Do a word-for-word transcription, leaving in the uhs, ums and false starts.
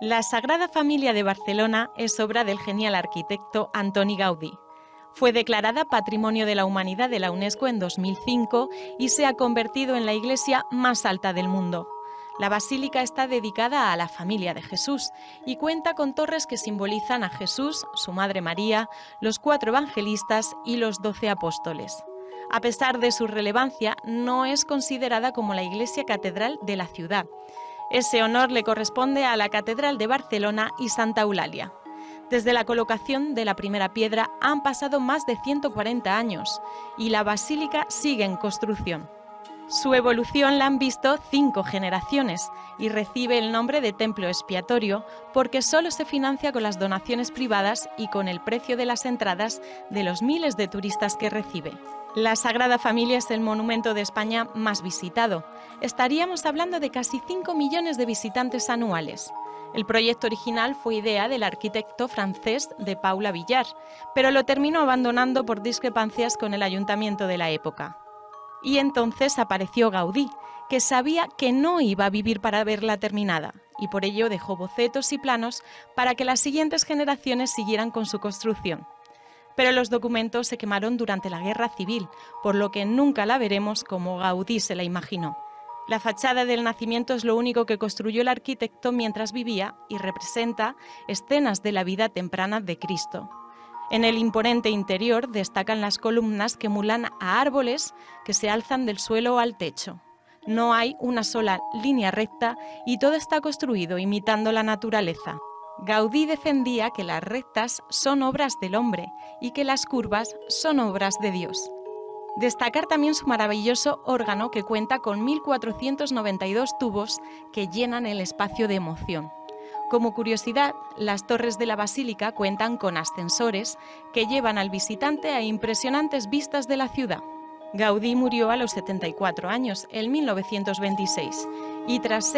La Sagrada Familia de Barcelona es obra del genial arquitecto Antoni Gaudí. Fue declarada Patrimonio de la Humanidad de la UNESCO en dos mil cinco y se ha convertido en la iglesia más alta del mundo. La basílica está dedicada a la familia de Jesús y cuenta con torres que simbolizan a Jesús, su madre María, los cuatro evangelistas y los doce apóstoles. A pesar de su relevancia, no es considerada como la iglesia catedral de la ciudad. Ese honor le corresponde a la Catedral de Barcelona y Santa Eulalia. Desde la colocación de la primera piedra han pasado más de ciento cuarenta años y la basílica sigue en construcción. Su evolución la han visto cinco generaciones y recibe el nombre de templo expiatorio porque solo se financia con las donaciones privadas y con el precio de las entradas de los miles de turistas que recibe. La Sagrada Familia es el monumento de España más visitado. Estaríamos hablando de casi cinco millones de visitantes anuales. El proyecto original fue idea del arquitecto francés de Paula Villar, pero lo terminó abandonando por discrepancias con el ayuntamiento de la época. Y entonces apareció Gaudí, que sabía que no iba a vivir para verla terminada, y por ello dejó bocetos y planos para que las siguientes generaciones siguieran con su construcción. Pero los documentos se quemaron durante la Guerra Civil, por lo que nunca la veremos como Gaudí se la imaginó. La fachada del nacimiento es lo único que construyó el arquitecto mientras vivía y representa escenas de la vida temprana de Cristo. En el imponente interior destacan las columnas que emulan a árboles que se alzan del suelo al techo. No hay una sola línea recta y todo está construido imitando la naturaleza. Gaudí defendía que las rectas son obras del hombre y que las curvas son obras de Dios. Destacar también su maravilloso órgano que cuenta con mil cuatrocientos noventa y dos tubos que llenan el espacio de emoción. Como curiosidad, las torres de la basílica cuentan con ascensores que llevan al visitante a impresionantes vistas de la ciudad. Gaudí murió a los setenta y cuatro años, en mil novecientos veintiséis, y tras ser